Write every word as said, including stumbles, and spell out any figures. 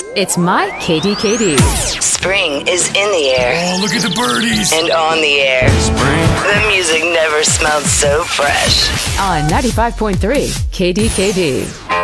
It's my K D K D. Spring is in the air. Oh, look at the birdies. And on the air. Spring. The music never smelled so fresh. On ninety-five point three K D K D.